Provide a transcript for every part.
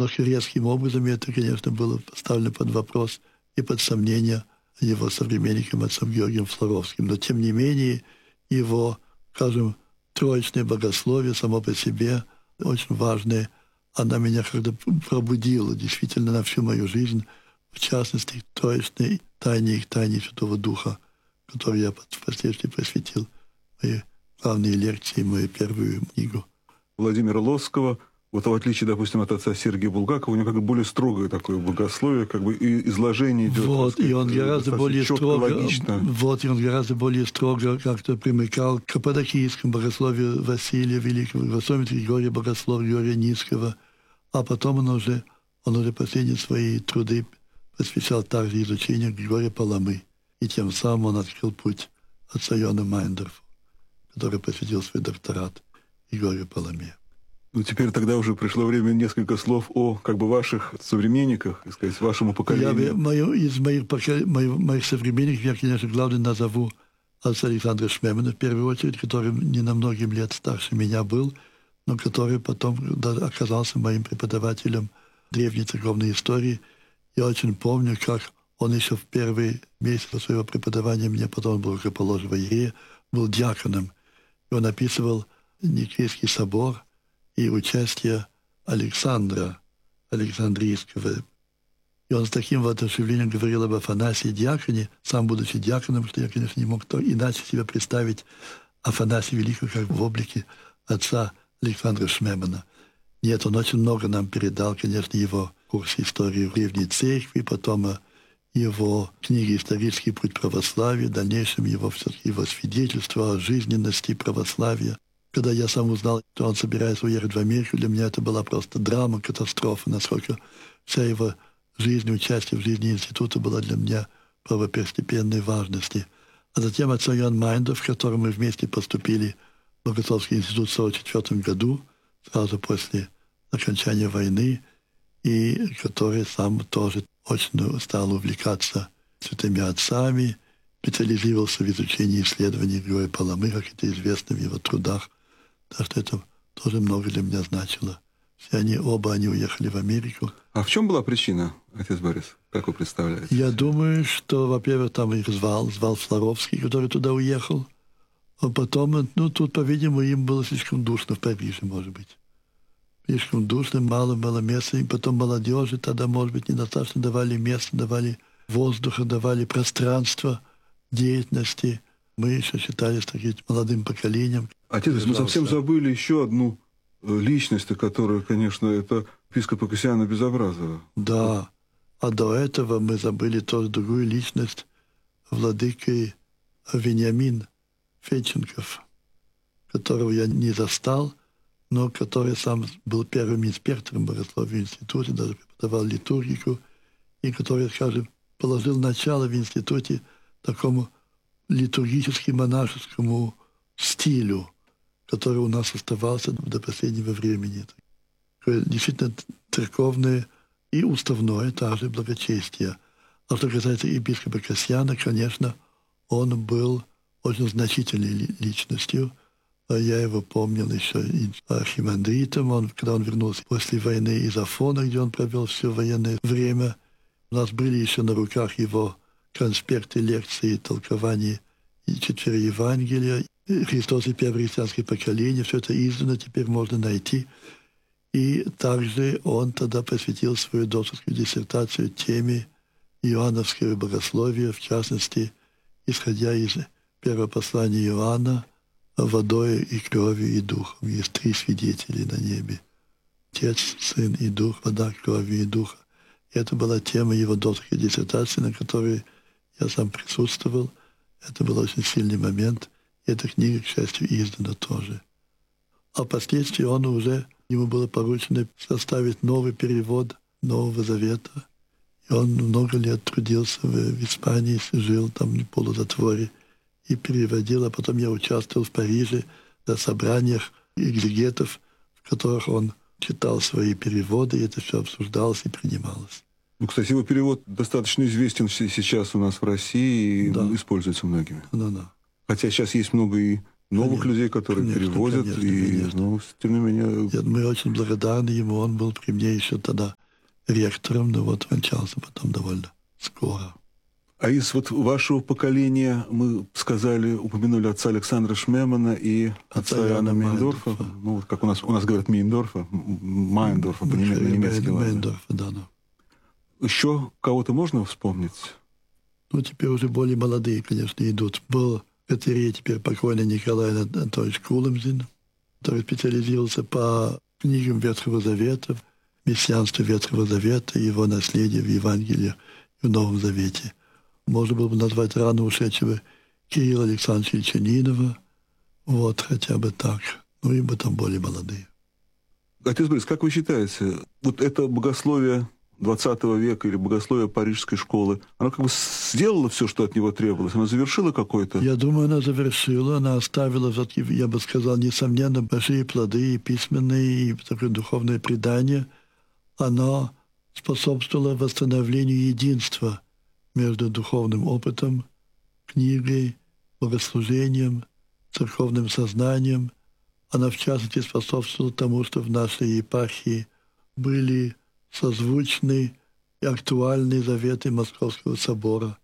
немножко резким образом, и это, конечно, было поставлено под вопрос и под сомнение его современником, отцом Георгием Флоровским. Но, тем не менее, его, скажем, троичное богословие само по себе очень важное. Она меня как-то пробудила действительно на всю мою жизнь, в частности, к троичной тайне их тайне Святого Духа, которой я впоследствии посвятил мои главные лекции, мою первую книгу. Владимира Лосского, вот в отличие, допустим, от отца Сергия Булгакова, у него как бы более строгое такое богословие, как бы и изложение идет. Вот, сказать, и он гораздо более четко, строго, логично. вот, и он гораздо более строго как-то примыкал к каппадокийскому богословию Василия Великого, Василия Григория Богослова, Георгия Низкого, а потом он уже последние свои труды посвящал также изучению Григория Паламы, и тем самым он открыл путь отца Иоанна Майндорфу, который посвятил свой докторат Григорию Паламе. Ну, теперь тогда уже пришло время несколько слов о как бы ваших современниках, так сказать, вашему поколению. Из моих современников я, конечно, главный назову отца Александра Шмемана, в первую очередь, который не на многим лет старше меня был, но который потом оказался моим преподавателем древней церковной истории. Я очень помню, как он еще в первый месяц своего преподавания, мне потом был уже положен в иерея, был диаконом. И он описывал Никейский собор и участие Александра Александрийского. И он с таким воодушевлением говорил об Афанасии диаконе, сам будучи диаконом, что я, конечно, не мог иначе себе представить Афанасия Великого как в облике отца Александра Шмемана. Нет, он очень много нам передал, конечно, его курс истории Древней Церкви, потом его книги «Исторический путь православия», в дальнейшем его свидетельство о жизненности православия. Когда я сам узнал, что он собирается уехать в Америку, для меня это была просто драма, катастрофа, насколько вся его жизнь, участие в жизни института была для меня первостепенной важности. А затем отец Иоанн Майндорф, в котором мы вместе поступили в Богословский институт в 1944 году, сразу после окончания войны, и который сам тоже очень стал увлекаться святыми отцами, специализировался в изучении исследований Григория Паламы, как это известно в его трудах. Так что это тоже много для меня значило. Все оба они уехали в Америку. А в чем была причина, отец Борис? Как вы представляете? Я думаю, что, во-первых, там их звал Флоровский, который туда уехал. А потом, тут, по-видимому, им было слишком душно в Париже, может быть. Слишком душно, мало места. И потом молодежи тогда, может быть, недостаточно давали места, давали воздуха, давали пространство деятельности. Мы еще считались таким молодым поколением. Отец, мы совсем забыли еще одну личность, которая, конечно, это епископ Кассиана Безобразова. Да. А до этого мы забыли тоже другую личность, владыка Вениамин Федченков, которого я не застал, но который сам был первым инспектором богословия в институте, даже преподавал литургику, и который, скажем, положил начало в институте такому литургически-монашескому стилю, который у нас оставался до последнего времени. Действительно церковное и уставное также благочестие. А что касается епископа Кассиана, конечно, он был очень значительной личностью. Я его помнил еще и архимандритом. Когда он вернулся после войны из Афона, где он провел все военное время, у нас были еще на руках его конспекты, лекции, толкования и 4 Евангелия. Христос и первое христианское поколение, все это издано, теперь можно найти. И также он тогда посвятил свою докторскую диссертацию теме иоанновского богословия, в частности, исходя из первого послания Иоанна, водой и кровью и духом. Есть 3 свидетелей на небе. Отец, Сын и Дух, вода, кровью и духа. И это была тема его докторской диссертации, на которой я сам присутствовал. Это был очень сильный момент. И эта книга, к счастью, издана тоже. А впоследствии ему было поручено составить новый перевод Нового Завета. И он много лет трудился в Испании, жил там в полузатворе и переводил. А потом я участвовал в Париже на собраниях экзегетов, в которых он читал свои переводы, и это все обсуждалось и принималось. Ну, кстати, его перевод достаточно известен сейчас у нас в России и используется многими. Да. Хотя сейчас есть много и Новых людей, которые переводят, конечно. ну, тем не менее... Мы очень благодарны ему. Он был при мне еще тогда ректором, но вот кончался потом довольно скоро. А из вот вашего поколения мы сказали, упомянули отца Александра Шмемана и отца Иоанна Мейндорфа. Ну, вот как у нас говорят Мейндорфа, Майндорфа, по-немецки. Мейндорфа, да. Еще кого-то можно вспомнить? Ну, теперь уже более молодые, конечно, идут. Был протерей теперь покойный Николай Анатольевич Кулемзин, который специализировался по книгам Ветхого Завета, мессианству Ветхого Завета, его наследие в Евангелии и в Новом Завете. Можно было бы назвать рано ушедшего Кирилла Александровича Ильчанинова. Вот, хотя бы так. Ну, и мы там более молодые. Отец Борис, как вы считаете, вот это богословие XX века или богословие Парижской школы, оно как бы сделало все, что от него требовалось? Оно завершило какое-то? Я думаю, она завершила. Она оставила, я бы сказал, несомненно, большие плоды и письменные, и такое духовное предание. Оно способствовало восстановлению единства между духовным опытом, книгой, богослужением, церковным сознанием. Она, в частности, способствовала тому, что в нашей епархии были созвучны и актуальны заветы Московского собора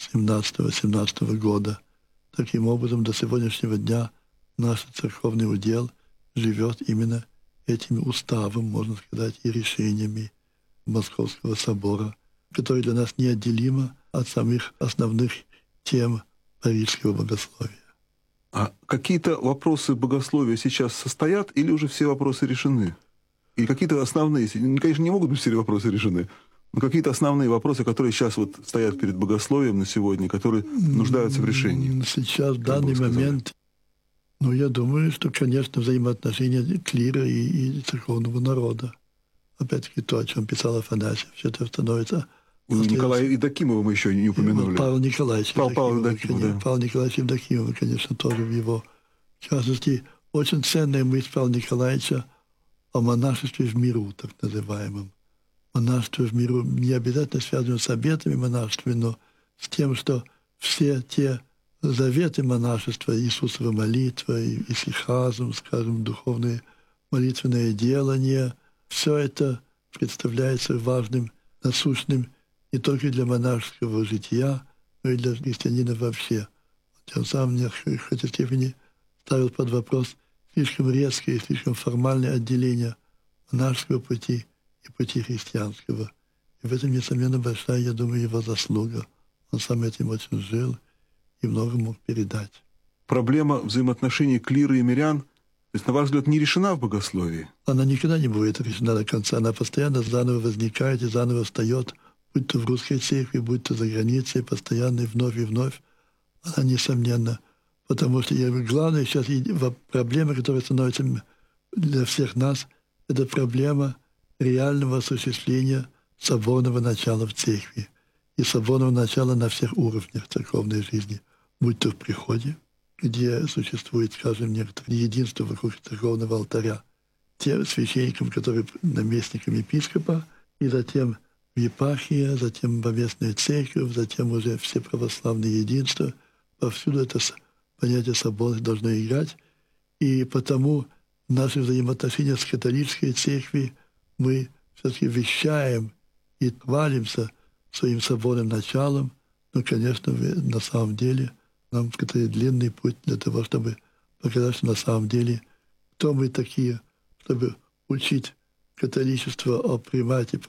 17-18 года. Таким образом, до сегодняшнего дня наш церковный удел живет именно этим уставом, можно сказать, и решениями Московского собора, которые для нас неотделимы от самих основных тем парижского богословия. А какие-то вопросы богословия сейчас состоят или уже все вопросы решены? Или какие-то основные, конечно, не могут быть все вопросы решены, но какие-то основные вопросы, которые сейчас вот стоят перед богословием на сегодня, которые нуждаются в решении? Сейчас, в данный момент, я думаю, что, конечно, взаимоотношения клира и церковного народа. Опять-таки то, о чем писал Афанасьев, все это становится... Николая Евдокимова мы еще не упомянули. Павел Николаевич Евдокимов, да. Павел Николаевич Евдокимов, конечно, тоже в его... В частности, очень ценная мысль Павла Николаевича о монашестве в миру, так называемом. Монашество в миру не обязательно связано с обетами монашества, но с тем, что все те заветы монашества, Иисусова молитва, исихазм, скажем, духовное молитвенное делание, все это представляется важным, насущным не только для монашеского жития, но и для христианина вообще. Тем самым я в какой-то степени ставил под вопрос слишком резкое и слишком формальное отделение монашеского пути и пути христианского. И в этом, несомненно, большая, я думаю, его заслуга. Он сам этим очень жил и много мог передать. Проблема взаимоотношений клира и мирян, то есть, на ваш взгляд, не решена в богословии? Она никогда не будет решена до конца. Она постоянно заново возникает и заново встает, будь то в русской церкви, будь то за границей, постоянно и вновь. Она, несомненно. Потому что главная сейчас проблема, которая становится для всех нас, это проблема реального осуществления соборного начала в церкви. И соборного начала на всех уровнях церковной жизни. Будь то в приходе, где существует, скажем, некоторое единство вокруг церковного алтаря, тем священникам, которые наместником епископа, и затем в епархии, затем поместная церковь, затем уже все православные единства. Повсюду это понятие соборности должно играть. И потому наши взаимоотношения с католической церковью мы все-таки вещаем и хвалимся своим соборным началом. Но, конечно, на самом деле нам предстоит длинный путь для того, чтобы показать, что на самом деле кто мы такие, чтобы учить католичество о примате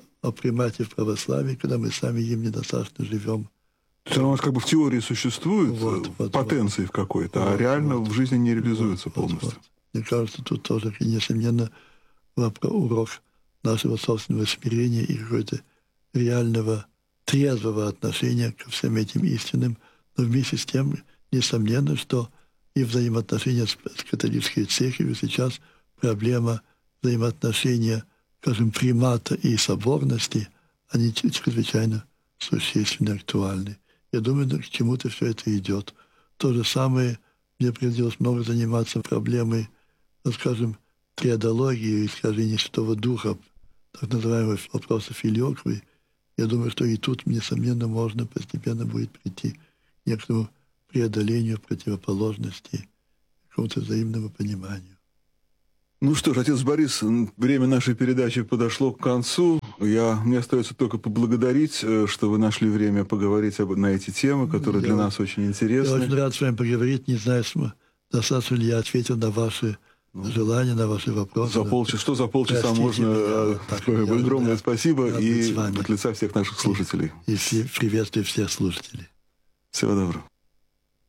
в православии, когда мы сами им недостаточно живем. То есть она у нас как бы в теории существует, потенции в какой-то, а реально в жизни не реализуется полностью. Мне кажется, тут тоже, несомненно, урок нашего собственного смирения и какой-то реального трезвого отношения ко всем этим истинным. Но вместе с тем, несомненно, что и взаимоотношения с католической церковью сейчас проблема взаимоотношения, скажем, примата и соборности, они чрезвычайно существенно актуальны. Я думаю, к чему-то все это идет. То же самое мне приходилось много заниматься проблемой, скажем, триадологии, искажения Святого Духа, так называемых вопросов филиоквы. Я думаю, что и тут, несомненно, можно постепенно будет прийти к некоторому преодолению противоположностей какому-то взаимному пониманию. Ну что ж, отец Борис, время нашей передачи подошло к концу. Мне остается только поблагодарить, что вы нашли время поговорить на эти темы, которые для нас очень интересны. Я очень рад с вами поговорить. Не знаю, достаточно ли я ответил на ваши желания, на ваши вопросы. Что за полчаса Простите можно? меня, Огромное спасибо рад быть и с вами. от лица всех наших слушателей. И приветствую всех слушателей. Всего доброго.